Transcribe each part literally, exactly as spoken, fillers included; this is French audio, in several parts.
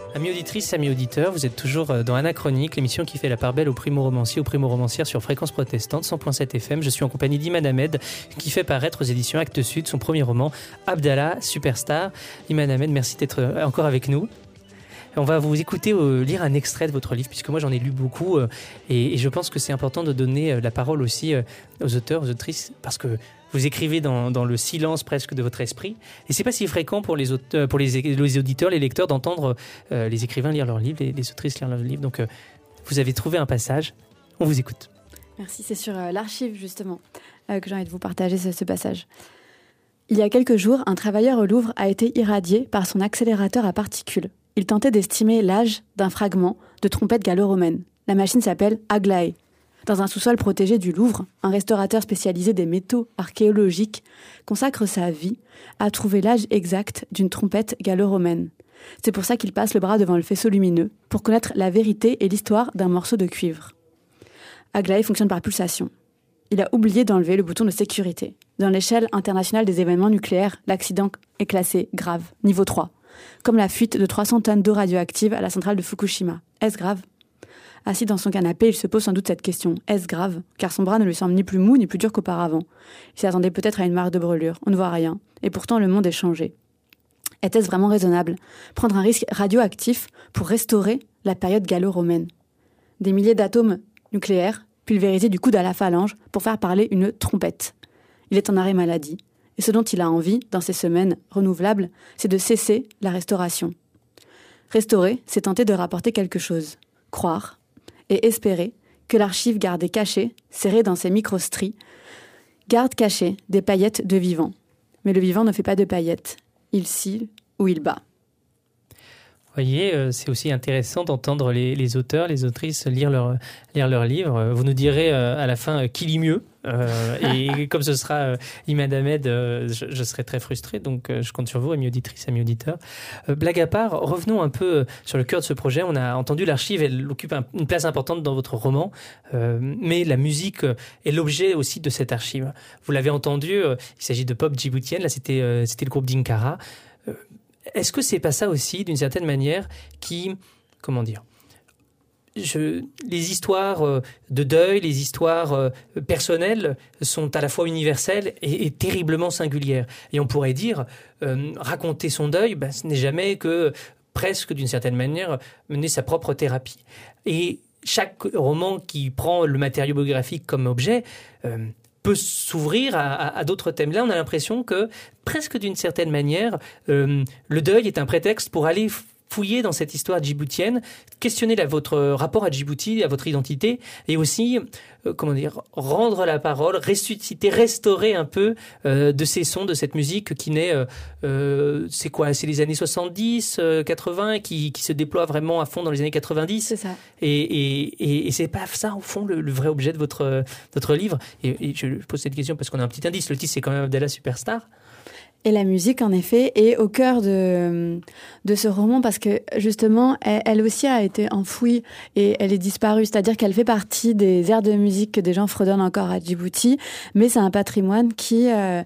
Amis auditrices, amis auditeurs, vous êtes toujours dans Anachronique, l'émission qui fait la part belle aux primo-romanciers, aux primo-romancières sur Fréquence Protestante, cent point sept F M. Je suis en compagnie d'Imad Ahmed, qui fait paraître aux éditions Actes Sud son premier roman, Abdallah, Superstar. Imad Ahmed, merci d'être encore avec nous. On va vous écouter euh, lire un extrait de votre livre, puisque moi j'en ai lu beaucoup, euh, et, et je pense que c'est important de donner euh, la parole aussi euh, aux auteurs, aux autrices, parce que vous écrivez dans, dans le silence presque de votre esprit, et c'est pas si fréquent pour les, auteurs, pour les, les auditeurs, les lecteurs, d'entendre euh, les écrivains lire leurs livres, les, les autrices lire leurs livres. Donc euh, vous avez trouvé un passage, on vous écoute. Merci, c'est sur euh, l'archive justement euh, que j'ai envie de vous partager ce, ce passage. Il y a quelques jours, un travailleur au Louvre a été irradié par son accélérateur à particules. Il tentait d'estimer l'âge d'un fragment de trompette gallo-romaine. La machine s'appelle Aglaé. Dans un sous-sol protégé du Louvre, un restaurateur spécialisé des métaux archéologiques consacre sa vie à trouver l'âge exact d'une trompette gallo-romaine. C'est pour ça qu'il passe le bras devant le faisceau lumineux, pour connaître la vérité et l'histoire d'un morceau de cuivre. Aglaé fonctionne par pulsation. Il a oublié d'enlever le bouton de sécurité. Dans l'échelle internationale des événements nucléaires, l'accident est classé grave, niveau trois. Comme la fuite de trois cents tonnes d'eau radioactive à la centrale de Fukushima. Est-ce grave ? Assis dans son canapé, il se pose sans doute cette question. Est-ce grave ? Car son bras ne lui semble ni plus mou ni plus dur qu'auparavant. Il s'attendait peut-être à une marque de brûlure. On ne voit rien. Et pourtant, le monde est changé. Était-ce vraiment raisonnable ? Prendre un risque radioactif pour restaurer la période gallo-romaine ? Des milliers d'atomes nucléaires pulvérisés du coude à la phalange pour faire parler une trompette. Il est en arrêt maladie. Et ce dont il a envie, dans ces semaines renouvelables, c'est de cesser la restauration. Restaurer, c'est tenter de rapporter quelque chose. Croire et espérer que l'archive gardée cachée, serrée dans ses microstries, garde cachée des paillettes de vivant. Mais le vivant ne fait pas de paillettes. Il scie ou il bat. Vous voyez, euh, c'est aussi intéressant d'entendre les, les auteurs, les autrices lire leurs lire leur livres. Vous nous direz euh, à la fin euh, qui lit mieux. Euh, et comme ce sera euh, Imad Ahmed, euh, je, je serai très frustré. Donc euh, je compte sur vous, amis auditrices, amis auditeurs. Euh, blague à part, revenons un peu sur le cœur de ce projet. On a entendu l'archive, elle occupe un, une place importante dans votre roman. Euh, mais la musique est l'objet aussi de cette archive. Vous l'avez entendu, euh, il s'agit de pop djiboutienne. Là, c'était, euh, c'était le groupe Dinkara. Euh, Est-ce que c'est pas ça aussi, d'une certaine manière, qui, comment dire, je, les histoires de deuil, les histoires personnelles sont à la fois universelles et, et terriblement singulières. Et on pourrait dire, euh, raconter son deuil, ben, ce n'est jamais que, presque d'une certaine manière, mener sa propre thérapie. Et chaque roman qui prend le matériau biographique comme objet euh, peut s'ouvrir à, à, à d'autres thèmes. Là, on a l'impression que, presque d'une certaine manière, euh, le deuil est un prétexte pour aller fouiller dans cette histoire djiboutienne, questionner la, votre rapport à Djibouti, à votre identité, et aussi, euh, comment dire, rendre la parole, ressusciter, restaurer un peu euh, de ces sons, de cette musique qui naît, euh, euh, c'est quoi, c'est les années soixante-dix, euh, quatre-vingts, qui, qui se déploie vraiment à fond dans les années quatre-vingt-dix. C'est ça. Et, et, et, et c'est pas ça, au fond, le, le vrai objet de votre, votre livre. Et, et je pose cette question parce qu'on a un petit indice. Le titre, c'est quand même Abdallah Superstar. Et la musique, en effet, est au cœur de, de ce roman parce que, justement, elle, elle aussi a été enfouie et elle est disparue. C'est-à-dire qu'elle fait partie des airs de musique que des gens fredonnent encore à Djibouti, mais c'est un patrimoine qui euh,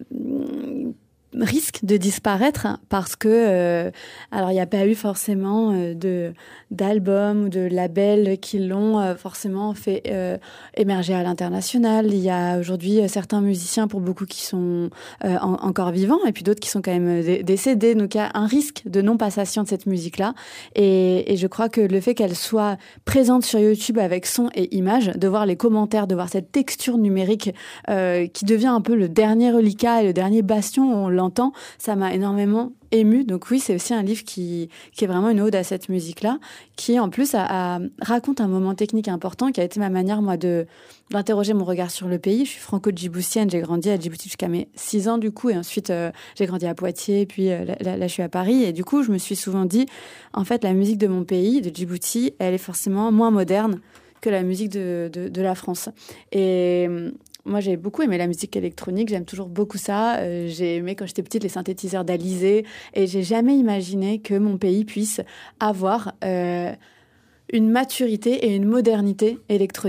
risque de disparaître parce que, euh, alors il n'y a pas eu forcément euh, de d'albums ou de labels qui l'ont euh, forcément fait euh, émerger à l'international. Il y a aujourd'hui euh, certains musiciens, pour beaucoup, qui sont euh, en, encore vivants et puis d'autres qui sont quand même dé- décédés. Donc il y a un risque de non-passation de cette musique-là. Et, et je crois que le fait qu'elle soit présente sur YouTube avec son et image, de voir les commentaires, de voir cette texture numérique euh, qui devient un peu le dernier reliquat et le dernier bastion où on l'entend, ça m'a énormément émue. Donc oui, c'est aussi un livre qui, qui est vraiment une ode à cette musique-là, qui en plus a, a, raconte un moment technique important qui a été ma manière, moi, de, d'interroger mon regard sur le pays. Je suis franco-djiboutienne, j'ai grandi à Djibouti jusqu'à mes six ans du coup, et ensuite euh, j'ai grandi à Poitiers, puis euh, là, là je suis à Paris, et du coup je me suis souvent dit, en fait, la musique de mon pays, de Djibouti, elle est forcément moins moderne que la musique de, de, de la France. Et moi, j'ai beaucoup aimé la musique électronique, j'aime toujours beaucoup ça. Euh, j'ai aimé, quand j'étais petite, les synthétiseurs d'Alizé, et j'ai jamais imaginé que mon pays puisse avoir euh, une maturité et une modernité électronique.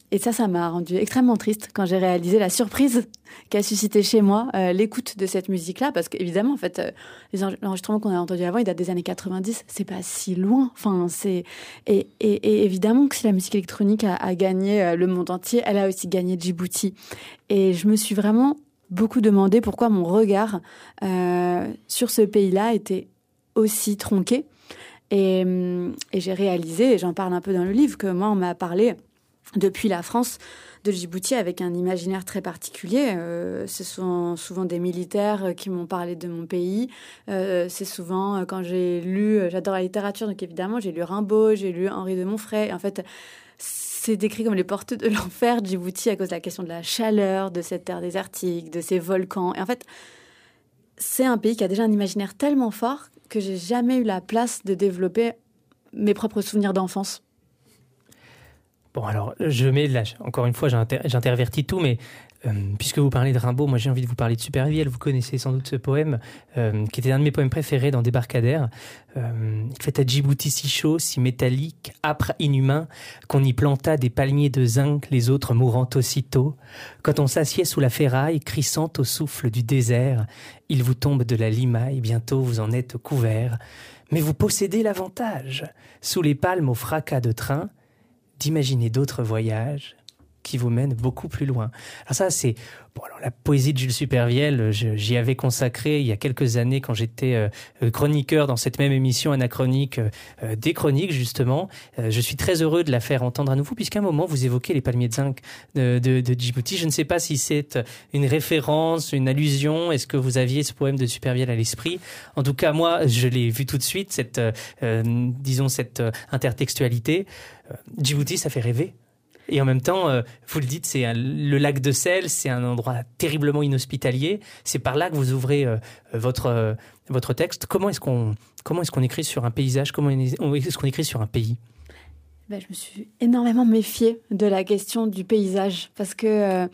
et ça, ça m'a rendu extrêmement triste quand j'ai réalisé la surprise qu'a suscité chez moi euh, l'écoute de cette musique-là, parce qu'évidemment, en fait, euh, les enregistrements qu'on a entendus avant, ils datent des années quatre-vingt-dix, c'est pas si loin. Enfin, c'est et, et, et évidemment que si la musique électronique a, a gagné euh, le monde entier, elle a aussi gagné Djibouti. Et je me suis vraiment beaucoup demandé pourquoi mon regard euh, sur ce pays-là était aussi tronqué. Et, et j'ai réalisé, et j'en parle un peu dans le livre, que moi, on m'a parlé depuis la France de Djibouti avec un imaginaire très particulier. Euh, ce sont souvent des militaires qui m'ont parlé de mon pays. Euh, c'est souvent quand j'ai lu, j'adore la littérature, donc évidemment, j'ai lu Rimbaud, j'ai lu Henri de Montfray. En fait, c'est décrit comme les portes de l'enfer, Djibouti, à cause de la question de la chaleur, de cette terre désertique, de ces volcans. Et en fait, c'est un pays qui a déjà un imaginaire tellement fort que j'ai jamais eu la place de développer mes propres souvenirs d'enfance. Bon, alors, je mets là, encore une fois, j'inter- j'intervertis tout, mais euh, puisque vous parlez de Rimbaud, moi j'ai envie de vous parler de Supervielle. Vous connaissez sans doute ce poème, euh, qui était un de mes poèmes préférés dans Débarcadère. Euh, il fait à Djibouti si chaud, si métallique, âpre, inhumain, qu'on y planta des palmiers de zinc, les autres mourant aussitôt. Quand on s'assied sous la ferraille, crissant au souffle du désert, il vous tombe de la limaille, bientôt vous en êtes couvert. Mais vous possédez l'avantage, sous les palmes au fracas de train, d'imaginer d'autres voyages qui vous mènent beaucoup plus loin. Alors ça, c'est... Bon, alors la poésie de Jules Supervielle, je, j'y avais consacré il y a quelques années quand j'étais euh, chroniqueur dans cette même émission anachronique euh, des chroniques, justement. Euh, je suis très heureux de la faire entendre à nouveau, puisqu'à un moment, vous évoquez les palmiers de zinc de, de, de Djibouti. Je ne sais pas si c'est une référence, une allusion. Est-ce que vous aviez ce poème de Supervielle à l'esprit? En tout cas, moi, je l'ai vu tout de suite, cette, euh, disons, cette intertextualité. Euh, Djibouti, ça fait rêver. Et en même temps, euh, vous le dites, c'est un, le lac de sel, c'est un endroit terriblement inhospitalier. C'est par là que vous ouvrez euh, votre euh, votre texte. Comment est-ce qu'on comment est-ce qu'on écrit sur un paysage? Comment est-ce qu'on écrit sur un pays? Ben, je me suis énormément méfiée de la question du paysage parce que euh,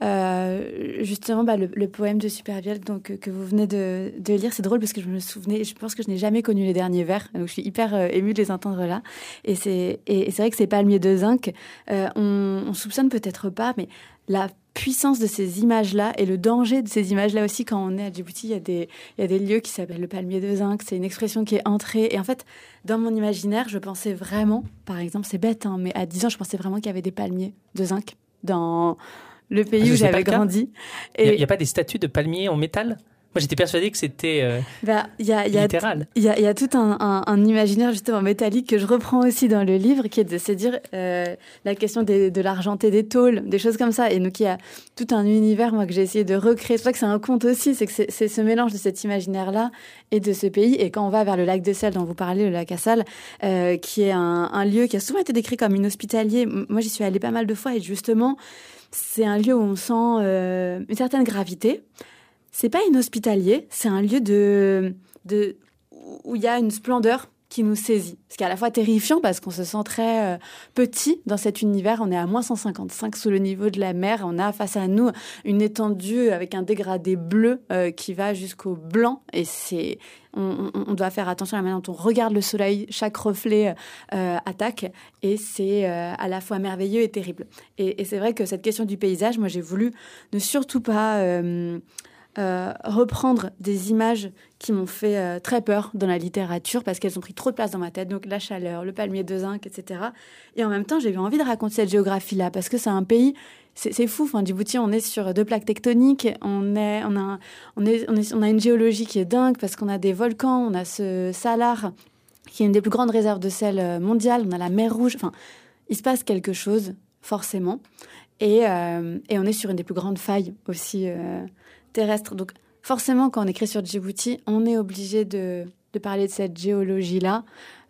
euh, justement bah, le, le poème de Supervielle donc, que vous venez de, de lire, c'est drôle parce que je me souvenais, je pense que je n'ai jamais connu les derniers vers, donc je suis hyper euh, émue de les entendre là. Et c'est, et, et c'est vrai que ces palmiers de zinc, euh, on, on soupçonne peut-être pas, mais la puissance de ces images-là et le danger de ces images-là aussi. Quand on est à Djibouti, il y a des, il y a des lieux qui s'appellent le palmier de zinc. C'est une expression qui est entrée. Et en fait, dans mon imaginaire, je pensais vraiment, par exemple, c'est bête, hein, mais à dix ans, je pensais vraiment qu'il y avait des palmiers de zinc dans le pays ah, où j'avais grandi. Il n'y a, a pas des statues de palmiers en métal ? Moi, j'étais persuadée que c'était euh, bah, y a, y a littéral. Il y a, y a tout un, un, un imaginaire justement métallique que je reprends aussi dans le livre, qui est de se dire euh, la question des, de l'argenté des tôles, des choses comme ça. Et donc, il y a tout un univers, moi, que j'ai essayé de recréer. C'est pour ça que c'est un conte aussi, c'est que c'est, c'est ce mélange de cet imaginaire-là et de ce pays. Et quand on va vers le lac de sel dont vous parlez, le lac Assal, euh, qui est un, un lieu qui a souvent été décrit comme inhospitalier. Moi, j'y suis allée pas mal de fois et justement, c'est un lieu où on sent euh, une certaine gravité. C'est pas inhospitalier, c'est un lieu de, de, où il y a une splendeur qui nous saisit. Ce qui est à la fois terrifiant parce qu'on se sent très euh, petit dans cet univers. On est à moins cent cinquante-cinq sous le niveau de la mer. On a face à nous une étendue avec un dégradé bleu euh, qui va jusqu'au blanc. Et c'est, on, on, on doit faire attention à la manière dont on regarde le soleil. Chaque reflet euh, attaque. Et c'est euh, à la fois merveilleux et terrible. Et, et c'est vrai que cette question du paysage, moi j'ai voulu ne surtout pas... Euh, Euh, reprendre des images qui m'ont fait euh, très peur dans la littérature parce qu'elles ont pris trop de place dans ma tête, donc la chaleur, le palmier de zinc, et cetera. Et en même temps, j'ai eu envie de raconter cette géographie-là parce que c'est un pays, c'est, c'est fou. Enfin, Djibouti, on est sur deux plaques tectoniques, on est, on a, on est, on est, on a une géologie qui est dingue parce qu'on a des volcans, on a ce salar qui est une des plus grandes réserves de sel mondiales, on a la mer Rouge. Enfin, il se passe quelque chose forcément, et, euh, et on est sur une des plus grandes failles aussi. Euh, terrestre. Donc, forcément, quand on écrit sur Djibouti, on est obligé de, de parler de cette géologie-là.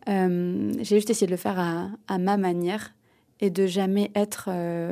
Euh, j'ai juste essayé de le faire à, à ma manière et de jamais être... Euh,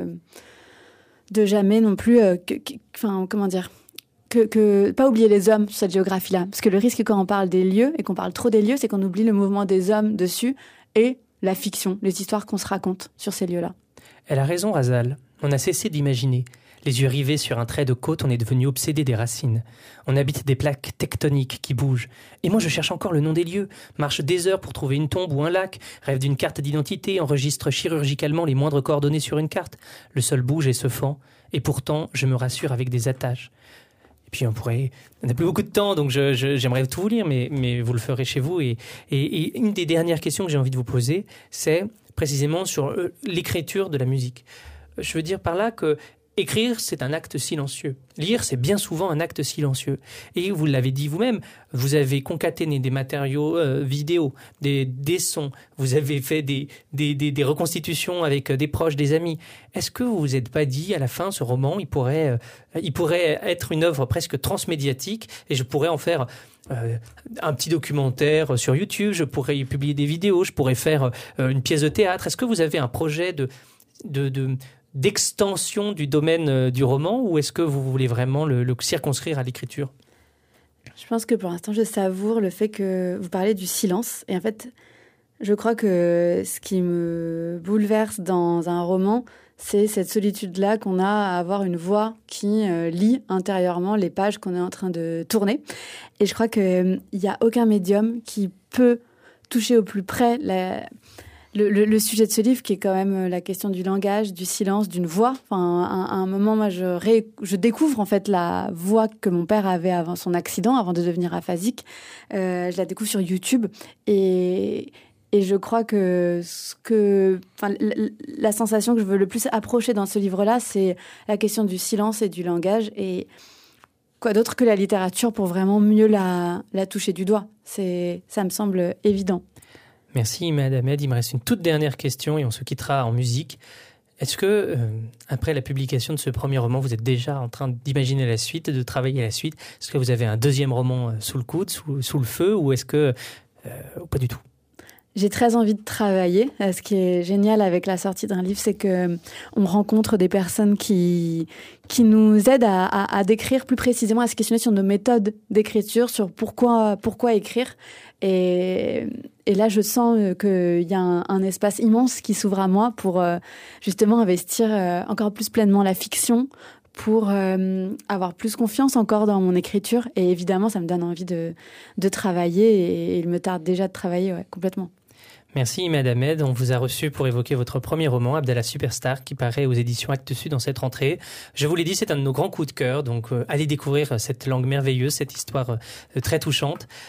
de jamais non plus... Euh, que, que, enfin, comment dire que, que, pas oublier les hommes sur cette géographie-là. Parce que le risque quand on parle des lieux et qu'on parle trop des lieux, c'est qu'on oublie le mouvement des hommes dessus et la fiction, les histoires qu'on se raconte sur ces lieux-là. Elle a raison, Razal. On a cessé d'imaginer. Les yeux rivés sur un trait de côte, on est devenu obsédé des racines. On habite des plaques tectoniques qui bougent. Et moi, je cherche encore le nom des lieux, marche des heures pour trouver une tombe ou un lac, rêve d'une carte d'identité, enregistre chirurgicalement les moindres coordonnées sur une carte. Le sol bouge et se fend, et pourtant, je me rassure avec des attaches. Et puis on pourrait... On n'a plus beaucoup de temps, donc je, je, j'aimerais tout vous lire, mais, mais vous le ferez chez vous. Et, et, et une des dernières questions que j'ai envie de vous poser, c'est précisément sur l'écriture de la musique. Je veux dire par là que écrire, c'est un acte silencieux. Lire, c'est bien souvent un acte silencieux. Et vous l'avez dit vous-même, vous avez concaténé des matériaux euh, vidéo, des, des sons, vous avez fait des, des, des, des reconstitutions avec des proches, des amis. Est-ce que vous vous êtes pas dit, à la fin, ce roman, il pourrait, euh, il pourrait être une œuvre presque transmédiatique et je pourrais en faire euh, un petit documentaire sur YouTube, je pourrais y publier des vidéos, je pourrais faire euh, une pièce de théâtre. Est-ce que vous avez un projet de... de, de d'extension du domaine du roman ou est-ce que vous voulez vraiment le, le circonscrire à l'écriture ? Je pense que pour l'instant, je savoure le fait que vous parlez du silence. Et en fait, je crois que ce qui me bouleverse dans un roman, c'est cette solitude-là qu'on a à avoir une voix qui euh, lit intérieurement les pages qu'on est en train de tourner. Et je crois qu'il n'y a aucun médium qui peut toucher au plus près la... Le, le, le sujet de ce livre, qui est quand même la question du langage, du silence, d'une voix. Enfin, à, à un moment, moi, je, ré, je découvre en fait la voix que mon père avait avant son accident, avant de devenir aphasique. Euh, je la découvre sur YouTube et, et je crois que, ce que enfin, la, la sensation que je veux le plus approcher dans ce livre-là, c'est la question du silence et du langage. Et quoi d'autre que la littérature pour vraiment mieux la, la toucher du doigt. C'est, ça me semble évident. Merci Imad Ahmed. Il me reste une toute dernière question et on se quittera en musique. Est-ce que, euh, après la publication de ce premier roman, vous êtes déjà en train d'imaginer la suite, de travailler la suite ? Est-ce que vous avez un deuxième roman sous le coude, sous, sous le feu, ou est-ce que... Euh, pas du tout ? J'ai très envie de travailler. Ce qui est génial avec la sortie d'un livre, c'est que on rencontre des personnes qui qui nous aident à, à, à décrire plus précisément, à se questionner sur nos méthodes d'écriture, sur pourquoi pourquoi écrire. Et, et là, je sens qu'il y a un, un espace immense qui s'ouvre à moi pour euh, justement investir euh, encore plus pleinement la fiction, pour euh, avoir plus confiance encore dans mon écriture. Et évidemment, ça me donne envie de, de travailler et, et il me tarde déjà de travailler ouais, complètement. Merci Imad Ahmed. On vous a reçu pour évoquer votre premier roman, Abdallah Superstar, qui paraît aux éditions Actes Sud en cette rentrée. Je vous l'ai dit, c'est un de nos grands coups de cœur, donc euh, allez découvrir cette langue merveilleuse, cette histoire euh, très touchante.